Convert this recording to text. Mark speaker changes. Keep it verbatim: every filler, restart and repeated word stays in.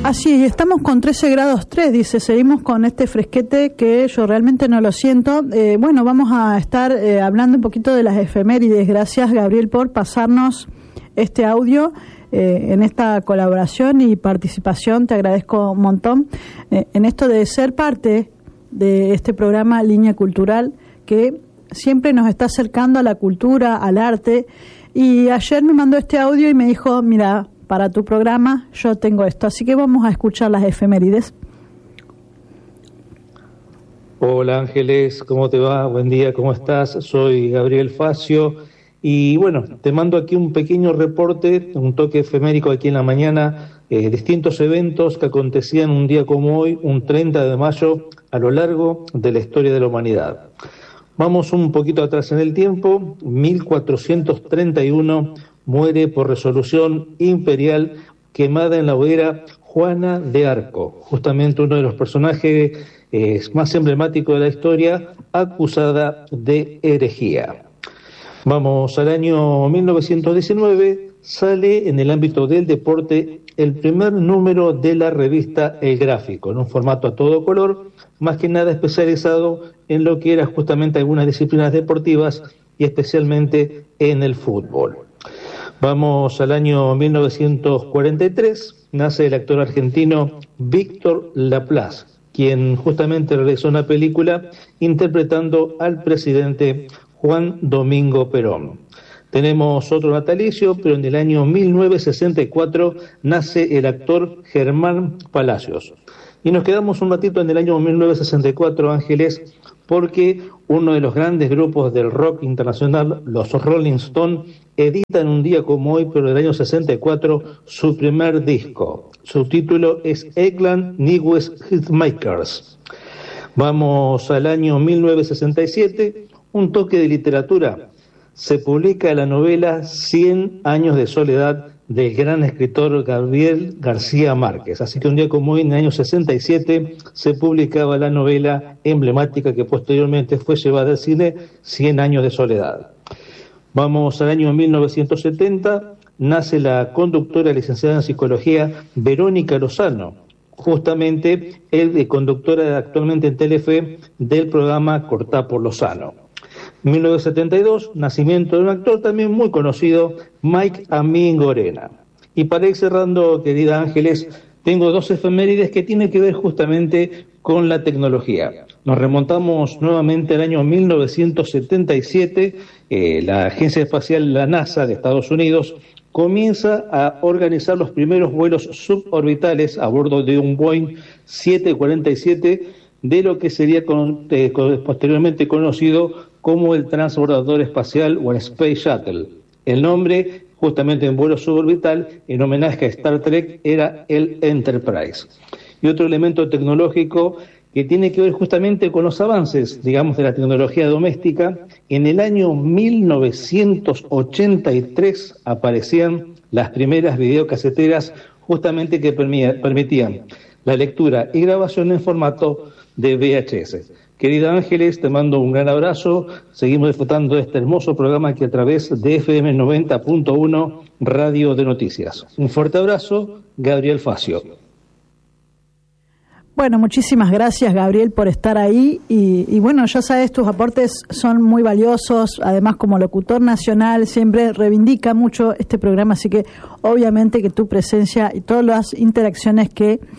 Speaker 1: Así, estamos con trece grados tres, dice, seguimos con este fresquete que yo realmente no lo siento. Eh, bueno, vamos a estar eh, hablando un poquito de las efemérides. Gracias, Gabriel, por pasarnos este audio eh, en esta colaboración y participación. Te agradezco un montón eh, en esto de ser parte de este programa Línea Cultural, que siempre nos está acercando a la cultura, al arte. Y ayer me mandó este audio y me dijo, mira, para tu programa yo tengo esto, así que vamos a escuchar las efemérides.
Speaker 2: Hola Ángeles, ¿cómo te va? Buen día, ¿cómo estás? Soy Gabriel Facio y bueno, te mando aquí un pequeño reporte, un toque efemérico aquí en la mañana, eh, distintos eventos que acontecían un día como hoy, un treinta de mayo, a lo largo de la historia de la humanidad. Vamos un poquito atrás en el tiempo, mil cuatrocientos treinta y uno, muere por resolución imperial quemada en la hoguera Juana de Arco, justamente uno de los personajes eh, más emblemáticos de la historia, acusada de herejía. Vamos al año mil novecientos diecinueve, sale en el ámbito del deporte el primer número de la revista El Gráfico, en un formato a todo color, más que nada especializado en lo que eran justamente algunas disciplinas deportivas y especialmente en el fútbol. Vamos al año mil novecientos cuarenta y tres, nace el actor argentino Víctor Laplace, quien justamente realizó una película interpretando al presidente Juan Domingo Perón. Tenemos otro natalicio, pero en el año mil novecientos sesenta y cuatro nace el actor Germán Palacios. Y nos quedamos un ratito en el año mil novecientos sesenta y cuatro, Ángeles, porque uno de los grandes grupos del rock internacional, los Rolling Stones, editan un día como hoy, pero del año sesenta y cuatro, su primer disco. Su título es Eggland Newest Hitmakers. Vamos al año mil novecientos sesenta y siete, un toque de literatura. Se publica la novela Cien años de soledad del gran escritor Gabriel García Márquez. Así que un día como hoy, en el año sesenta y siete, se publicaba la novela emblemática que posteriormente fue llevada al cine, Cien años de soledad. Vamos al año mil novecientos setenta, nace la conductora licenciada en psicología Verónica Lozano, justamente el conductora actualmente en Telefe del programa Cortá por Lozano. mil novecientos setenta y dos, nacimiento de un actor también muy conocido, Mike Amín Gorena. Y para ir cerrando, querida Ángeles, tengo dos efemérides que tienen que ver justamente con la tecnología. Nos remontamos nuevamente al año mil novecientos setenta y siete, eh, la Agencia Espacial, la NASA de Estados Unidos, comienza a organizar los primeros vuelos suborbitales a bordo de un Boeing siete cuarenta y siete, de lo que sería con, eh, posteriormente conocido como el transbordador espacial o el Space Shuttle. El nombre, justamente en vuelo suborbital, en homenaje a Star Trek, era el Enterprise. Y otro elemento tecnológico que tiene que ver justamente con los avances, digamos, de la tecnología doméstica, en el año mil novecientos ochenta y tres aparecían las primeras videocaseteras justamente que permitían la lectura y grabación en formato de V H S. Querida Ángeles, te mando un gran abrazo. Seguimos disfrutando de este hermoso programa que a través de F M noventa punto uno Radio de Noticias. Un fuerte abrazo, Gabriel Facio.
Speaker 1: Bueno, muchísimas gracias, Gabriel, por estar ahí y, y bueno, ya sabes, tus aportes son muy valiosos. Además, como locutor nacional siempre reivindica mucho este programa, así que obviamente que tu presencia y todas las interacciones que